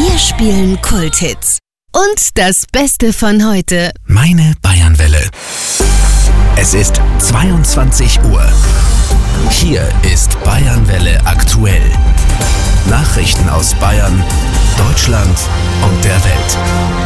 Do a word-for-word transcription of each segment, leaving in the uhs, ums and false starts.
Wir spielen Kulthits. Und das Beste von heute. Meine Bayernwelle. Es ist zweiundzwanzig Uhr. Hier ist Bayernwelle aktuell. Nachrichten aus Bayern, Deutschland und der Welt.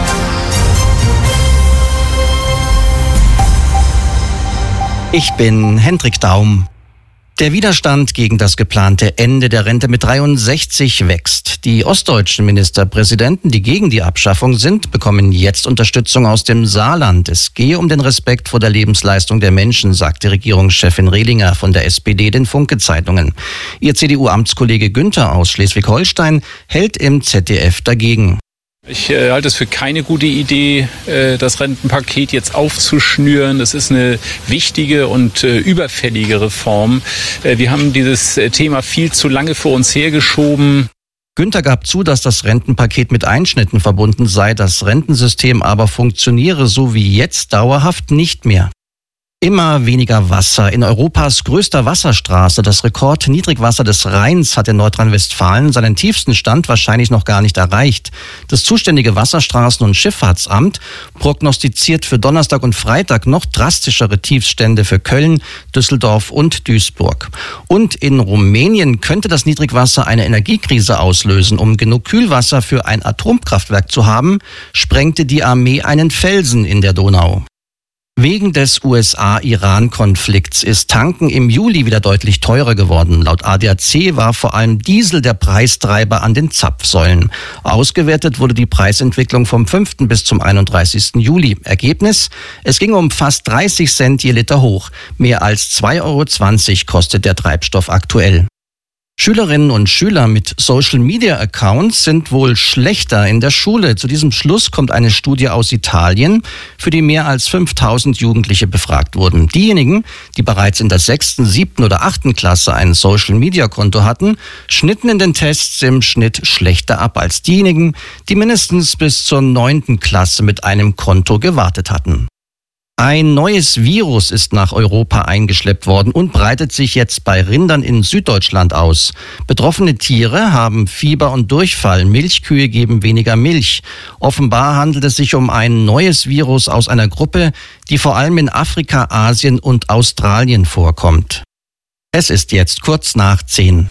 Ich bin Hendrik Daum. Der Widerstand gegen das geplante Ende der Rente mit dreiundsechzig wächst. Die ostdeutschen Ministerpräsidenten, die gegen die Abschaffung sind, bekommen jetzt Unterstützung aus dem Saarland. Es gehe um den Respekt vor der Lebensleistung der Menschen, sagte Regierungschefin Rehlinger von der S P D den Funke-Zeitungen. Ihr C D U-Amtskollege Günther aus Schleswig-Holstein hält im Z D F dagegen. Ich äh, halte es für keine gute Idee, äh, das Rentenpaket jetzt aufzuschnüren. Das ist eine wichtige und äh, überfällige Reform. Äh, wir haben dieses äh, Thema viel zu lange vor uns hergeschoben. Günther gab zu, dass das Rentenpaket mit Einschnitten verbunden sei. Das Rentensystem aber funktioniere so wie jetzt dauerhaft nicht mehr. Immer weniger Wasser. In Europas größter Wasserstraße, das Rekordniedrigwasser des Rheins, hat in Nordrhein-Westfalen seinen tiefsten Stand wahrscheinlich noch gar nicht erreicht. Das zuständige Wasserstraßen- und Schifffahrtsamt prognostiziert für Donnerstag und Freitag noch drastischere Tiefstände für Köln, Düsseldorf und Duisburg. Und in Rumänien könnte das Niedrigwasser eine Energiekrise auslösen. Um genug Kühlwasser für ein Atomkraftwerk zu haben, sprengte die Armee einen Felsen in der Donau. Wegen des U S A-Iran-Konflikts ist Tanken im Juli wieder deutlich teurer geworden. Laut A D A C war vor allem Diesel der Preistreiber an den Zapfsäulen. Ausgewertet wurde die Preisentwicklung vom fünften bis zum einunddreißigsten Juli. Ergebnis? Es ging um fast dreißig Cent je Liter hoch. Mehr als zwei Euro zwanzig kostet der Treibstoff aktuell. Schülerinnen und Schüler mit Social-Media-Accounts sind wohl schlechter in der Schule. Zu diesem Schluss kommt eine Studie aus Italien, für die mehr als fünftausend Jugendliche befragt wurden. Diejenigen, die bereits in der sechsten, siebten oder achten Klasse ein Social-Media-Konto hatten, schnitten in den Tests im Schnitt schlechter ab als diejenigen, die mindestens bis zur neunten Klasse mit einem Konto gewartet hatten. Ein neues Virus ist nach Europa eingeschleppt worden und breitet sich jetzt bei Rindern in Süddeutschland aus. Betroffene Tiere haben Fieber und Durchfall. Milchkühe geben weniger Milch. Offenbar handelt es sich um ein neues Virus aus einer Gruppe, die vor allem in Afrika, Asien und Australien vorkommt. Es ist jetzt kurz nach zehn.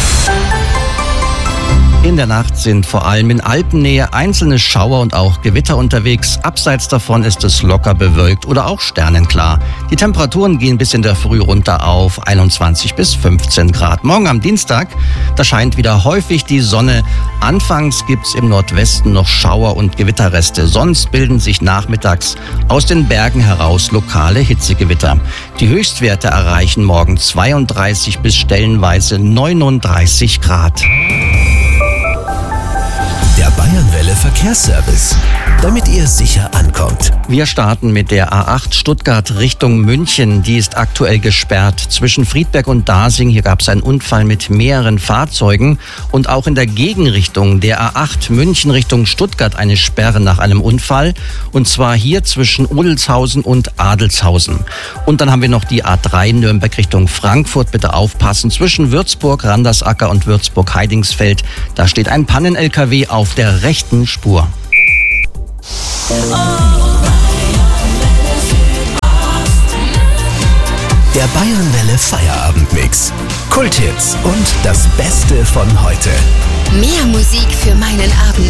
In der Nacht sind vor allem in Alpennähe einzelne Schauer und auch Gewitter unterwegs. Abseits davon ist es locker bewölkt oder auch sternenklar. Die Temperaturen gehen bis in der Früh runter auf einundzwanzig bis fünfzehn Grad. Morgen am Dienstag, da scheint wieder häufig die Sonne. Anfangs gibt's im Nordwesten noch Schauer und Gewitterreste. Sonst bilden sich nachmittags aus den Bergen heraus lokale Hitzegewitter. Die Höchstwerte erreichen morgen zweiunddreißig bis stellenweise neununddreißig Grad. Der Bayernwelle Verkehrsservice, damit ihr sicher ankommt. Wir starten mit der A acht Stuttgart Richtung München. Die ist aktuell gesperrt. Zwischen Friedberg und Dasing, hier gab es einen Unfall mit mehreren Fahrzeugen. Und auch in der Gegenrichtung der A acht München Richtung Stuttgart eine Sperre nach einem Unfall. Und zwar hier zwischen Odelshausen und Adelshausen. Und dann haben wir noch die A drei Nürnberg Richtung Frankfurt. Bitte aufpassen, zwischen Würzburg, Randersacker und Würzburg-Heidingsfeld. Da steht ein Pannen-L K W auf der rechten Spur. Der Bayernwelle Feierabendmix. Kulthits und das Beste von heute. Mehr Musik für meinen Abend